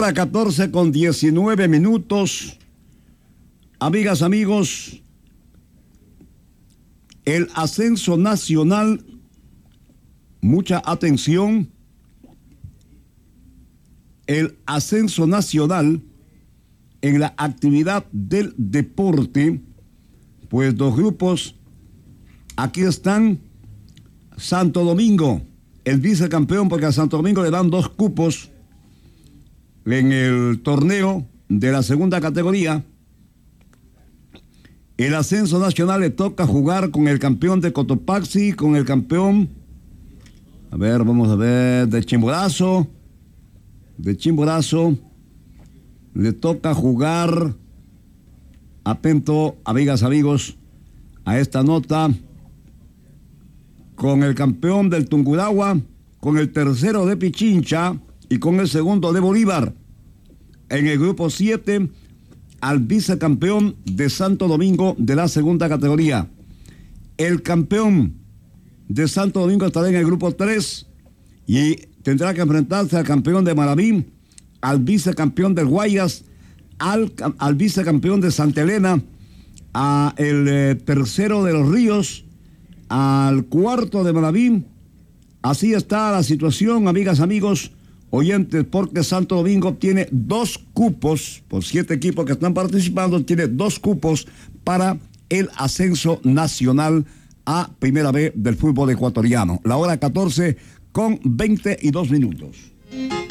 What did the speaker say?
hora 14:19. Amigas, amigos, el ascenso nacional, mucha atención, el ascenso nacional en la actividad del deporte, pues dos grupos, aquí están Santo Domingo, el vicecampeón, porque a Santo Domingo le dan 2 cupos en el torneo de la segunda categoría. El ascenso nacional le toca jugar con el campeón de Cotopaxi, con el campeón, vamos a ver, de Chimborazo, le toca jugar, atento, amigas, amigos, a esta nota, con el campeón del Tungurahua, con el tercero de Pichincha y con el segundo de Bolívar. En el grupo 7, al vicecampeón de Santo Domingo de la segunda categoría. El campeón de Santo Domingo estará en el grupo 3 y tendrá que enfrentarse al campeón de Maraví, al vicecampeón del Guayas, al vicecampeón de Santa Elena, al tercero de Los Ríos, al cuarto de Maraví. Así está la situación, amigas, amigos, oyentes, porque Santo Domingo tiene 2 cupos, por 7 equipos que están participando, tiene 2 cupos para el ascenso nacional a Primera B del fútbol ecuatoriano. La hora 14:22.